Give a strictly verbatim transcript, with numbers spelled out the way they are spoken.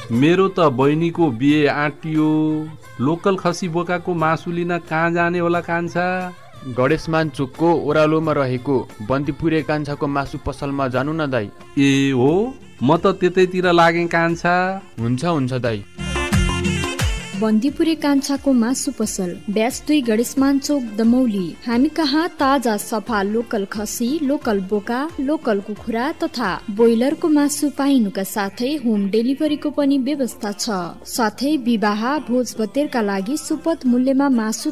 मेरो त बहिनीको बिहे आँटियो। लोकल खसी बोकाको मासु लिन कहाँ जाने होला कान्छा? गणेशमान चोकको ओह्रालोमा रहेको बन्दीपुरे कान्छाको मासु पसलमा जानु न दाई। ए हो, म त त्यतैतिर लागेँ कान्छा। हुन्छ हुन्छ दाई। बन्दीपुरे कान्छाको मासु पसल, ब्यास दुई गणेशमान चोक दमौली। हामी कहाँ ताजा सफा लोकल खसी, लोकल बोका, लोकल कुखुरा तथा ब्रोइलरको मासु पाइनुका साथै होम डेलिभरीको पनि व्यवस्था छ। साथै विवाह भोज भतेरका लागि सुपथ मूल्यमा मासु